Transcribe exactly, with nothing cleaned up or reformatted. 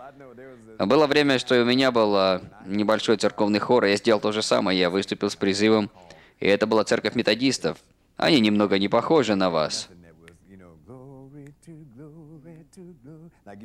Было время, что и у меня был а, небольшой церковный хор, и я сделал то же самое. Я выступил с призывом, и это была церковь методистов. Они немного не похожи на вас.